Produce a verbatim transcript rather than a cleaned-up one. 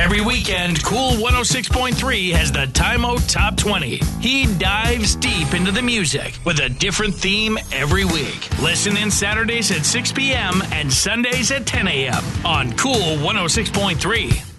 Every weekend, Cool one oh six point three has the Time-O Top twenty. He dives deep into the music with a different theme every week. Listen in Saturdays at six p.m. and Sundays at ten a.m. on Cool one oh six point three.